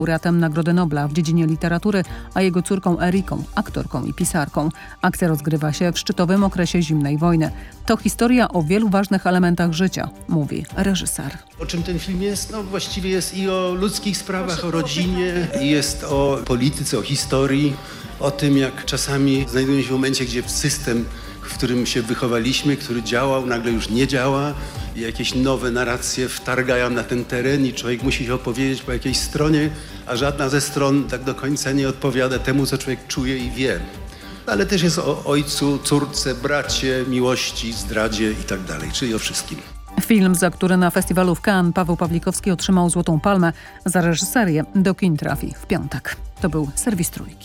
laureatem Nagrody Nobla w dziedzinie literatury, a jego córką Eriką, aktorką i pisarką. Akcja rozgrywa się w szczytowym okresie zimnej wojny. To historia o wielu ważnych elementach życia, mówi reżyser. O czym ten film jest? No właściwie jest i o ludzkich sprawach, o rodzinie, i jest o polityce, o historii, o tym, jak czasami znajdujemy się w momencie, gdzie system, w którym się wychowaliśmy, który działał, nagle już nie działa i jakieś nowe narracje wtargają na ten teren i człowiek musi się opowiedzieć po jakiejś stronie, a żadna ze stron tak do końca nie odpowiada temu, co człowiek czuje i wie. Ale też jest o ojcu, córce, bracie, miłości, zdradzie i tak dalej, czyli o wszystkim. Film, za który na festiwalu w Cannes Paweł Pawlikowski otrzymał Złotą Palmę, za reżyserię do kin trafi w piątek. To był serwis Trójki.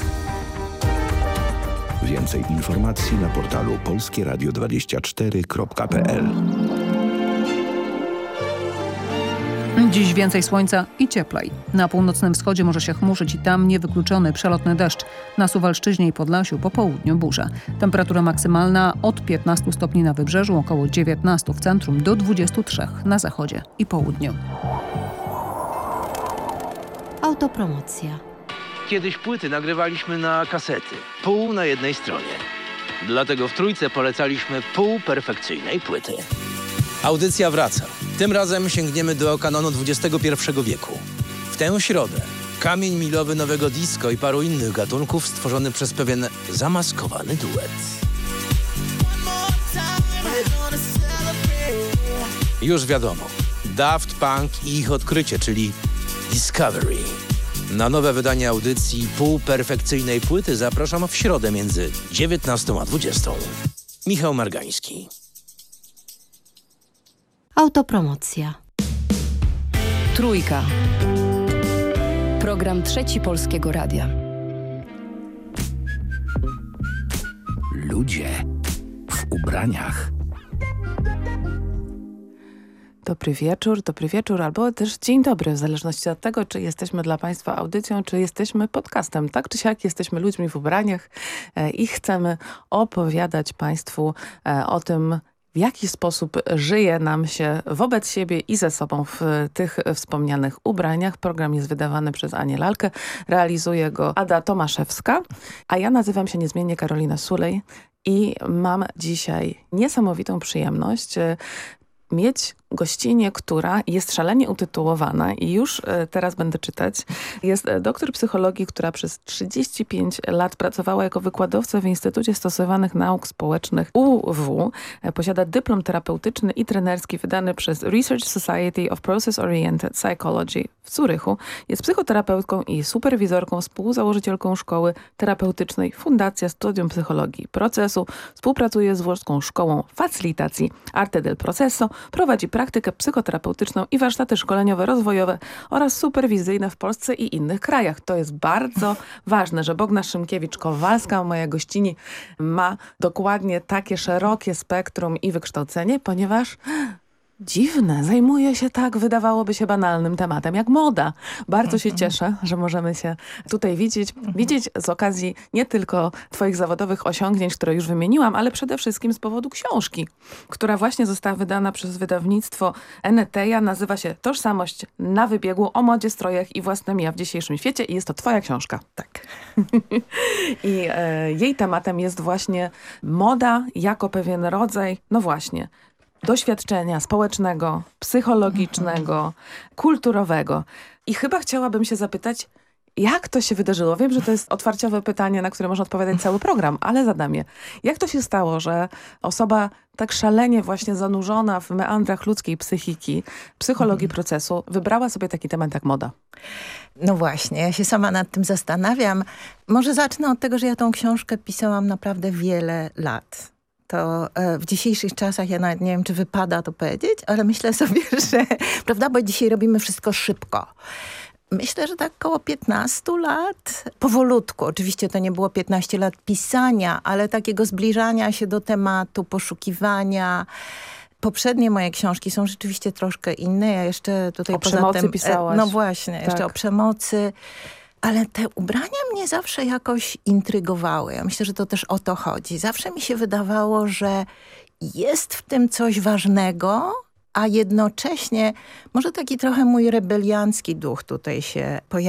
Więcej informacji na portalu polskieradio24.pl. Dziś więcej słońca i cieplej. Na północnym wschodzie może się chmurzyć i tam niewykluczony przelotny deszcz. Na Suwalszczyźnie i Podlasiu po południu burza. Temperatura maksymalna od 15 stopni na wybrzeżu, około 19 w centrum do 23 na zachodzie i południu. Autopromocja. Kiedyś płyty nagrywaliśmy na kasety, pół na jednej stronie. Dlatego w Trójce polecaliśmy pół perfekcyjnej płyty. Audycja wraca. Tym razem sięgniemy do kanonu XXI wieku. W tę środę kamień milowy nowego disco i paru innych gatunków stworzony przez pewien zamaskowany duet. Już wiadomo, Daft Punk i ich odkrycie, czyli Discovery. Na nowe wydanie audycji półperfekcyjnej płyty zapraszam w środę między 19 a 20. Michał Margański. Autopromocja. Trójka. Program Trzeci Polskiego Radia. Ludzie w ubraniach. Dobry wieczór, albo też dzień dobry, w zależności od tego, czy jesteśmy dla Państwa audycją, czy jesteśmy podcastem. Tak czy siak jesteśmy ludźmi w ubraniach i chcemy opowiadać Państwu o tym, w jaki sposób żyje nam się wobec siebie i ze sobą w tych wspomnianych ubraniach. Program jest wydawany przez Anię Lalkę, realizuje go Ada Tomaszewska, a ja nazywam się niezmiennie Karolina Sulej i mam dzisiaj niesamowitą przyjemność mieć gościnię, która jest szalenie utytułowana i już teraz będę czytać. Jest doktor psychologii, która przez 35 lat pracowała jako wykładowca w Instytucie Stosowanych Nauk Społecznych UW. Posiada dyplom terapeutyczny i trenerski wydany przez Research Society of Process Oriented Psychology w Zurychu. Jest psychoterapeutką i superwizorką, współzałożycielką szkoły terapeutycznej Fundacja Studium Psychologii Procesu. Współpracuje z włoską szkołą facylitacji Arte del Processo. Prowadzi praktykę psychoterapeutyczną i warsztaty szkoleniowe, rozwojowe oraz superwizyjne w Polsce i innych krajach. To jest bardzo ważne, że Bogna Szymkiewicz-Kowalska, moja gościni, ma dokładnie takie szerokie spektrum i wykształcenie, ponieważ dziwne, zajmuje się tak, wydawałoby się banalnym tematem, jak moda. Bardzo się cieszę, że możemy się tutaj widzieć z okazji nie tylko Twoich zawodowych osiągnięć, które już wymieniłam, ale przede wszystkim z powodu książki, która właśnie została wydana przez wydawnictwo Eneteja. Nazywa się Tożsamość na wybiegu, o modzie, strojach i własnym ja w dzisiejszym świecie i jest to Twoja książka. Tak. I jej tematem jest właśnie moda jako pewien rodzaj, no właśnie, doświadczenia społecznego, psychologicznego, kulturowego. I chyba chciałabym się zapytać, jak to się wydarzyło? Wiem, że to jest otwarciowe pytanie, na które można odpowiadać cały program, ale zadam je. Jak to się stało, że osoba tak szalenie właśnie zanurzona w meandrach ludzkiej psychiki, psychologii procesu, wybrała sobie taki temat jak moda? No właśnie, ja się sama nad tym zastanawiam. Może zacznę od tego, że ja tą książkę pisałam naprawdę wiele lat. To w dzisiejszych czasach, ja nawet nie wiem, czy wypada to powiedzieć, ale myślę sobie, że, prawda, bo dzisiaj robimy wszystko szybko. Myślę, że tak około 15 lat, powolutku. Oczywiście to nie było 15 lat pisania, ale takiego zbliżania się do tematu, poszukiwania. Poprzednie moje książki są rzeczywiście troszkę inne. Ja jeszcze tutaj o przemocy pisałaś. No właśnie, tak. Jeszcze o przemocy. Ale te ubrania mnie zawsze jakoś intrygowały. Ja myślę, że to też o to chodzi. Zawsze mi się wydawało, że jest w tym coś ważnego a jednocześnie może taki trochę mój rebeliancki duch tutaj się pojawia.